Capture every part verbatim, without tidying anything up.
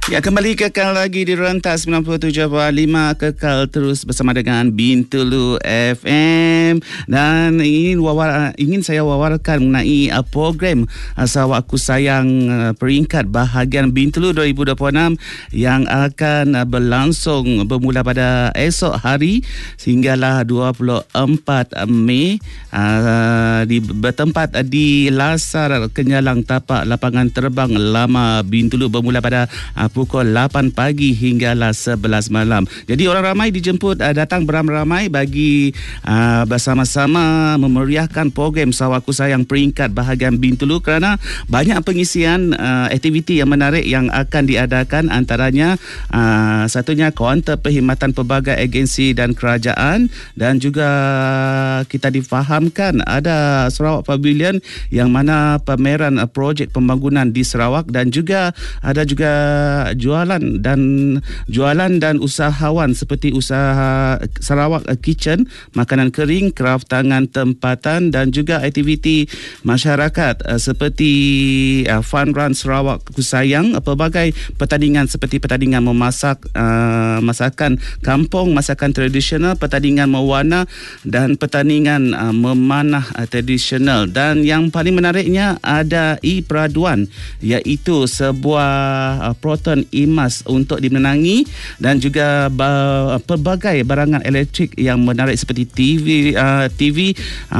Ya, kembali kekal lagi di Rentas sembilan puluh tujuh perpuluhan lima, kekal terus bersama dengan Bintulu F M, dan ingin wawar, ingin saya wawarkan mengenai uh, program uh, Sarawak Ku Sayang uh, peringkat bahagian Bintulu dua ribu dua puluh enam yang akan uh, berlangsung bermula pada esok hari sehinggalah dua puluh empat Mei, uh, di bertempat uh, di Lasar Kenyalang Tapak Lapangan Terbang Lama Bintulu bermula pada uh, pukul lapan pagi hinggalah sebelas malam. Jadi orang ramai dijemput uh, datang beramai-ramai bagi uh, bersama-sama memeriahkan program Sarawak Ku Sayang peringkat bahagian Bintulu, kerana banyak pengisian uh, aktiviti yang menarik yang akan diadakan, antaranya uh, satunya kaunter perkhidmatan pelbagai agensi dan kerajaan, dan juga kita difahamkan ada Sarawak Pavilion yang mana pameran uh, projek pembangunan di Sarawak, dan juga ada juga jualan dan jualan dan usahawan seperti usaha Sarawak Kitchen, makanan kering, kraft tangan tempatan, dan juga aktiviti masyarakat uh, seperti uh, Fun Run Sarawak Ku Sayang, uh, pelbagai pertandingan seperti pertandingan memasak, uh, masakan kampung, masakan tradisional, pertandingan mewarna, dan pertandingan uh, memanah uh, tradisional. Dan yang paling menariknya ada e-peraduan, iaitu sebuah uh, proton emas untuk dimenangi, dan juga ba- pelbagai barangan elektrik yang menarik seperti T V, uh, T V,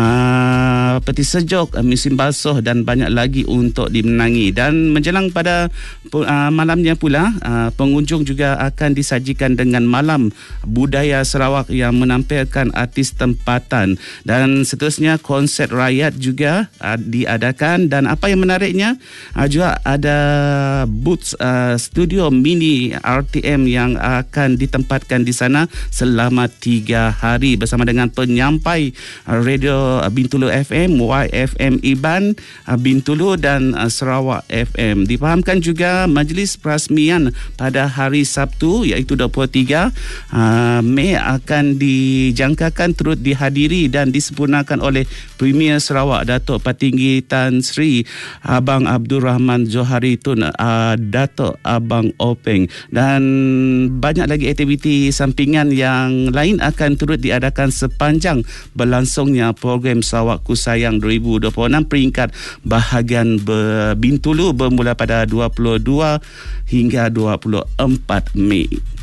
uh, peti sejuk, uh, mesin basuh, dan banyak lagi untuk dimenangi. Dan menjelang pada uh, malamnya pula, uh, pengunjung juga akan disajikan dengan malam budaya Sarawak yang menampilkan artis tempatan, dan seterusnya konsert rakyat juga uh, diadakan. Dan apa yang menariknya, uh, juga ada booth uh, studio mini R T M yang akan ditempatkan di sana selama tiga hari bersama dengan penyampai uh, radio uh, Bintulu F M, Y F M Iban uh, Bintulu, dan uh, Sarawak F M. Difahamkan juga majlis perasmian pada hari Sabtu iaitu dua puluh tiga uh, Mei akan dijangkakan turut dihadiri dan disempurnakan oleh Premier Sarawak Datuk Patinggi Tan Sri Abang Abdul Rahman Johari Tun uh, Datuk Abang Openg, dan banyak lagi aktiviti sampingan yang lain akan turut diadakan sepanjang berlangsungnya program Sarawak Ku Sayang dua ribu dua puluh enam peringkat bahagian Bintulu bermula pada dua puluh dua hingga dua puluh empat Mei.